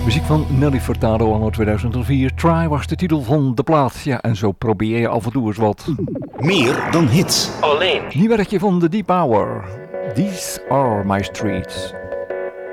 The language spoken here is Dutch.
Muziek van Nelly Furtado anno 2004. Try was de titel van de plaat. Ja, en zo probeer je af en toe eens wat. Meer dan hits. Alleen. Nieuw werkje van The Deep Hour. These are my streets.